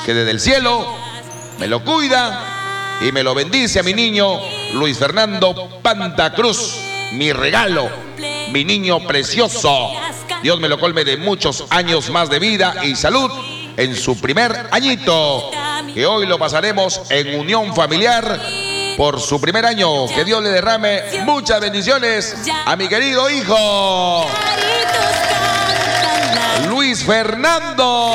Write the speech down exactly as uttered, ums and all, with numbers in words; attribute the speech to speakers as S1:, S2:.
S1: que desde el cielo me lo cuida y me lo bendice a mi niño Luis Fernando Panta Cruz, mi regalo, mi niño precioso. Dios me lo colme de muchos años más de vida y salud en su primer añito, que hoy lo pasaremos en unión familiar por su primer año. Que Dios le derrame muchas bendiciones a mi querido hijo Luis Fernando.